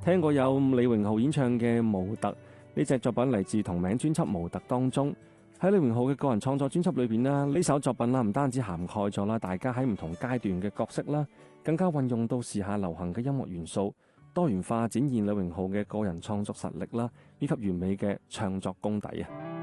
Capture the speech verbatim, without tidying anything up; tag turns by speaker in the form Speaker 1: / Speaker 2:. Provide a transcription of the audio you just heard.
Speaker 1: 聽過有李榮浩演唱嘅《模特》，呢隻作品嚟自同名專輯《模特》當中。喺李榮浩嘅個人創作專輯裏邊啦，呢首作品啦唔單止涵蓋咗啦大家喺唔同階段嘅角色啦，更加運用到時下流行嘅音樂元素，多元化展現李榮浩嘅個人創作實力啦，以及完美嘅唱作功底啊！